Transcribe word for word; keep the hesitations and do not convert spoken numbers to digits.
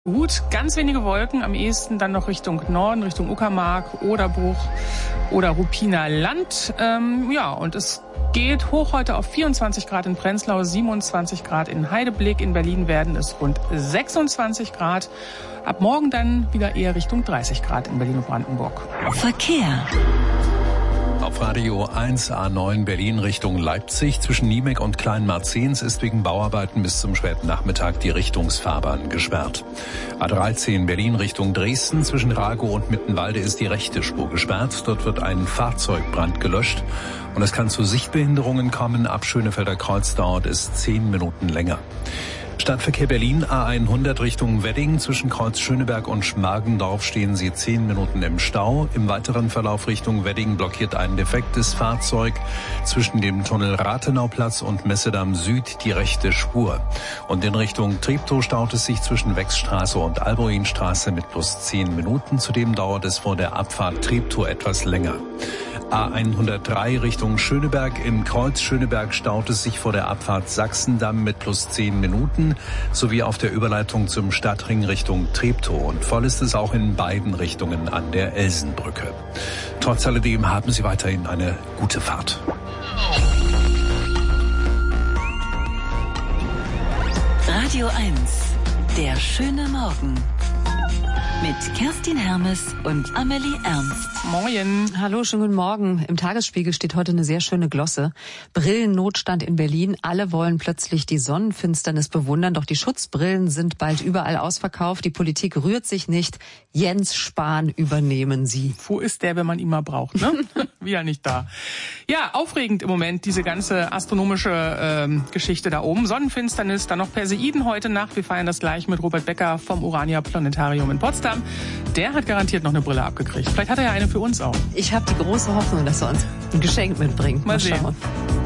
Gut, ganz wenige Wolken, am ehesten dann noch Richtung Norden, Richtung Uckermark, Oderbruch oder Ruppiner Land. Ähm, ja, und es geht hoch heute auf vierundzwanzig Grad in Prenzlau, siebenundzwanzig Grad in Heideblick. In Berlin werden es rund sechsundzwanzig Grad. Ab morgen dann wieder eher Richtung dreißig Grad in Berlin und Brandenburg. Verkehr. Auf Radio eins A neun Berlin Richtung Leipzig zwischen Niemek und Kleinmarzens ist wegen Bauarbeiten bis zum späten Nachmittag die Richtungsfahrbahn gesperrt. A dreizehn Berlin Richtung Dresden zwischen Ragow und Mittenwalde ist die rechte Spur gesperrt. Dort wird ein Fahrzeugbrand gelöscht und es kann zu Sichtbehinderungen kommen. Ab Schönefelder Kreuz dauert es zehn Minuten länger. Stadtverkehr Berlin A hundert Richtung Wedding. Zwischen Kreuz Schöneberg und Schmargendorf stehen Sie zehn Minuten im Stau. Im weiteren Verlauf Richtung Wedding blockiert ein defektes Fahrzeug zwischen dem Tunnel Rathenauplatz und Messedamm Süd die rechte Spur. Und in Richtung Treptow staut es sich zwischen Wechsstraße und Alboinstraße mit plus zehn Minuten. Zudem dauert es vor der Abfahrt Treptow etwas länger. A hundertdrei Richtung Schöneberg. Im Kreuz Schöneberg staut es sich vor der Abfahrt Sachsendamm mit plus zehn Minuten sowie auf der Überleitung zum Stadtring Richtung Treptow. Und voll ist es auch in beiden Richtungen an der Elsenbrücke. Trotz alledem haben Sie weiterhin eine gute Fahrt. Radio eins, der schöne Morgen. Mit Kerstin Hermes und Amelie Ernst. Moin. Hallo, schönen guten Morgen. Im Tagesspiegel steht heute eine sehr schöne Glosse. Brillennotstand in Berlin. Alle wollen plötzlich die Sonnenfinsternis bewundern, doch die Schutzbrillen sind bald überall ausverkauft. Die Politik rührt sich nicht. Jens Spahn übernehmen sie. Wo ist der, wenn man ihn mal braucht, ne? Wieder nicht da. Ja, aufregend im Moment, diese ganze astronomische ähm, Geschichte da oben. Sonnenfinsternis, dann noch Perseiden heute Nacht. Wir feiern das gleich mit Robert Becker vom Urania Planetarium in Potsdam. Der hat garantiert noch eine Brille abgekriegt. Vielleicht hat er ja eine für uns auch. Ich habe die große Hoffnung, dass er uns ein Geschenk mitbringt. Mal, mal sehen. Schauen.